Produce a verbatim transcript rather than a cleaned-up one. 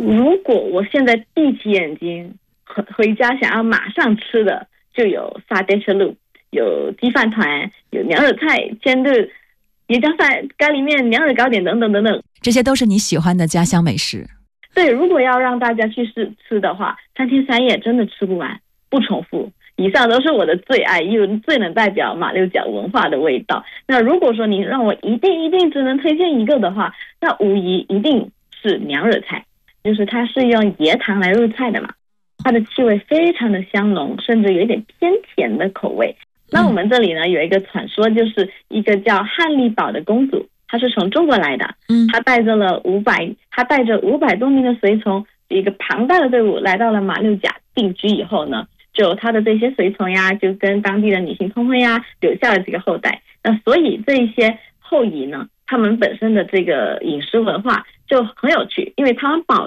如果我现在闭起眼睛回回家想要马上吃的，就有沙爹车路，有鸡饭团，有娘惹菜、煎炖、椰浆饭、咖喱面、娘惹糕点等等等等， 这些都是你喜欢的家乡美食。 对，如果要让大家去试吃的话，三天三夜真的吃不完，不重复。以上都是我的最爱，又最能代表马六甲文化的味道。那如果说你让我一定一定只能推荐一个的话，那无疑一定是娘惹菜，就是它是用椰糖来入菜的嘛，它的气味非常的香浓，甚至有一点偏甜的口味。那我们这里呢有一个传说，就是一个叫汉丽宝的公主，她是从中国来的，嗯，她带着了五百，她带着五百多名的随从，一个庞大的队伍来到了马六甲定居以后呢，就她的这些随从呀，就跟当地的女性通婚呀，留下了这个后代。那所以这一些后裔呢，他们本身的这个饮食文化就很有趣，因为他们保